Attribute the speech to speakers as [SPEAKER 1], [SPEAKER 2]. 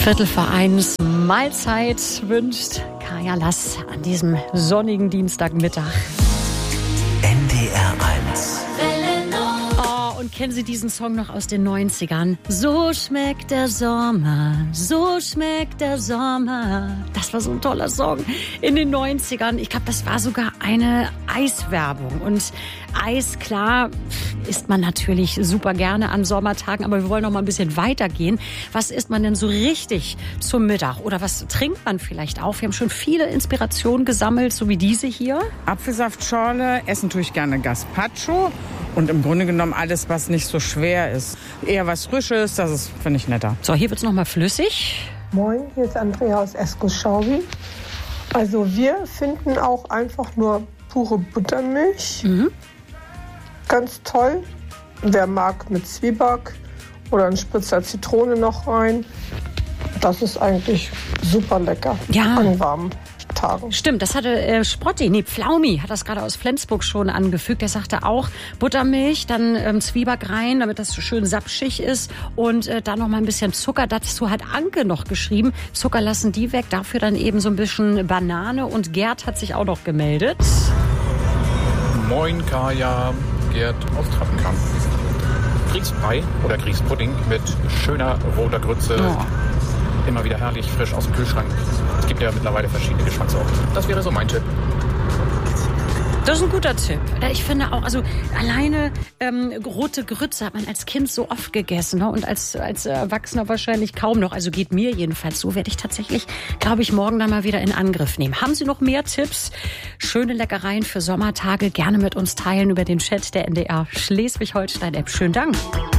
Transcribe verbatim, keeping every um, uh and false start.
[SPEAKER 1] Viertel vor eins, Mahlzeit wünscht Kaya Lass an diesem sonnigen Dienstagmittag.
[SPEAKER 2] N D R eins.
[SPEAKER 1] Oh, und kennen Sie diesen Song noch aus den neunzigern? So schmeckt der Sommer, so schmeckt der Sommer. Das war so ein toller Song in den neunzigern. Ich glaube, das war sogar eine Eiswerbung. Und Eis, klar, isst man natürlich super gerne an Sommertagen, aber wir wollen noch mal ein bisschen weitergehen. Was isst man denn so richtig zum Mittag? Oder was trinkt man vielleicht auch? Wir haben schon viele Inspirationen gesammelt, so wie diese hier.
[SPEAKER 3] Apfelsaftschorle, essen tue ich gerne Gazpacho und im Grunde genommen alles, was nicht so schwer ist. Eher was Frisches, das ist, finde ich, netter.
[SPEAKER 1] So, hier wird's noch mal flüssig.
[SPEAKER 4] Moin, hier ist Andrea aus Esko-Schaubi. Also wir finden auch einfach nur pure Buttermilch.
[SPEAKER 1] Mhm.
[SPEAKER 4] Ganz toll. Wer mag, mit Zwieback oder ein Spritzer Zitrone noch rein. Das ist eigentlich super lecker
[SPEAKER 1] Ja.
[SPEAKER 4] an warmen Tagen.
[SPEAKER 1] Stimmt, das hatte äh, Sprotti, nee, Pflaumi hat das gerade aus Flensburg schon angefügt. Der sagte auch Buttermilch, dann ähm, Zwieback rein, damit das so schön sapschig ist und äh, dann noch mal ein bisschen Zucker. Dazu hat Anke noch geschrieben, Zucker lassen die weg, dafür dann eben so ein bisschen Banane. Und Gerd hat sich auch noch gemeldet.
[SPEAKER 5] Moin Kaya, Gerd aus Trappenkamp. Grießbrei oder Grießpudding mit schöner roter Grütze.
[SPEAKER 1] Oh.
[SPEAKER 5] Immer wieder herrlich, frisch aus dem Kühlschrank. Es gibt ja mittlerweile verschiedene Geschmackssorten. Das wäre so mein Tipp.
[SPEAKER 1] Das ist ein guter Tipp. Ich finde auch, also alleine ähm, rote Grütze hat man als Kind so oft gegessen, ne? Und als, als Erwachsener wahrscheinlich kaum noch. Also geht mir jedenfalls so. Werde ich tatsächlich, glaube ich, morgen dann mal wieder in Angriff nehmen. Haben Sie noch mehr Tipps? Schöne Leckereien für Sommertage gerne mit uns teilen über den Chat der N D R Schleswig-Holstein-App. Schönen Dank.